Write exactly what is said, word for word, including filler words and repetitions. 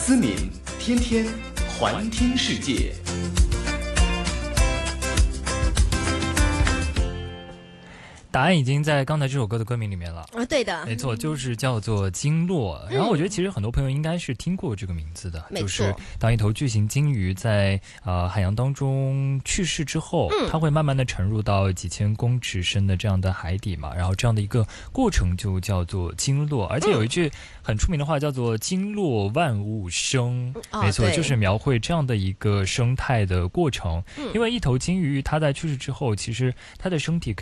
思敏天天环听世界。 答案已经在刚才这首歌的歌名里面了啊，对的， 没错，就是叫做鲸落。 嗯、 然后我觉得其实很多朋友应该是听过这个名字的， 没错， 就是当一头巨型鲸鱼在呃海洋当中去世之后，嗯、它会慢慢的沉入到几千公尺深的这样的海底嘛，然后这样的一个过程就叫做鲸落。而且有一句很出名的话叫做鲸落万物生， 嗯、 没错、 哦， 就是描绘这样的一个生态的过程。 嗯、 因为一头鲸鱼它在去世之后，其实它的身体可以